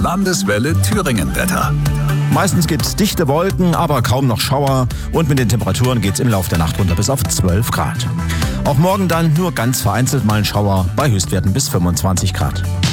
Landeswelle Thüringen-Wetter. Meistens gibt's dichte Wolken, aber kaum noch Schauer. Und mit den Temperaturen geht's im Laufe der Nacht runter bis auf 12 Grad. Auch morgen dann nur ganz vereinzelt mal ein Schauer bei Höchstwerten bis 25 Grad.